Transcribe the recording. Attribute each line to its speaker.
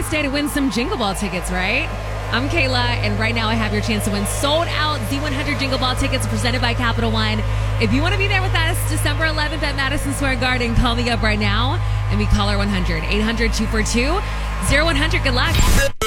Speaker 1: nice day to win some Jingle Ball tickets, right? I'm Kayla, and right now I have your chance to win sold out Z100 Jingle Ball tickets presented by Capital One. If you want to be there with us December 11th at Madison Square Garden, call me up right now and be caller 100, 800-242-0100. Good luck.